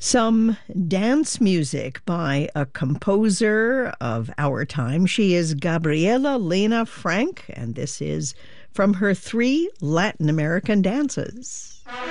Some dance music by a composer of our time. She is Gabriela Lena Frank, and this is from her three Latin American dances.